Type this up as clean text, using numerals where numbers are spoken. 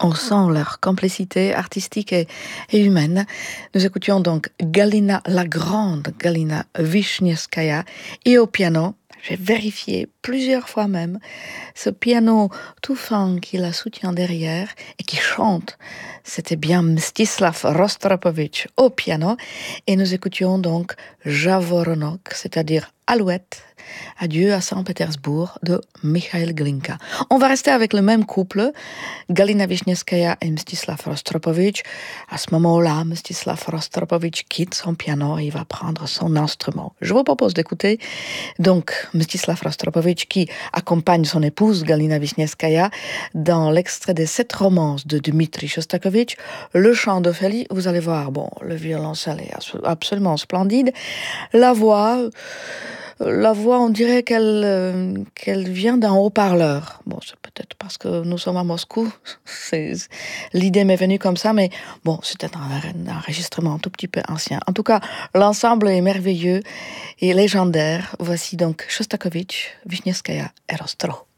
On sent leur complicité artistique et humaine. Nous écoutions donc Galina la Grande, Galina Wisniewskaja, et au piano, j'ai vérifié plusieurs fois même, ce piano tout fin qui la soutient derrière et qui chante. C'était bien Mstislav Rostropovitch au piano. Et nous écoutions donc Javoronok, c'est-à-dire Alouette, Adieu à Saint-Pétersbourg de Mikhail Glinka. On va rester avec le même couple, Galina Wisniewskaja et Mstislav Rostropovitch. À ce moment-là, Mstislav Rostropovitch quitte son piano et il va prendre son instrument. Je vous propose d'écouter donc Mstislav Rostropovitch qui accompagne son épouse Galina Wisniewskaja dans l'extrait des 7 romances de Dmitri Shostakovich. Le chant d'Ophélie, vous allez voir, bon, le violoncelle est absolument splendide. La voix, on dirait qu'elle vient d'un haut-parleur. Bon, c'est peut-être parce que nous sommes à Moscou. L'idée m'est venue comme ça, mais bon, c'était un enregistrement un tout petit peu ancien. En tout cas, l'ensemble est merveilleux et légendaire. Voici donc Shostakovich, Wisniewskaja et Rostro.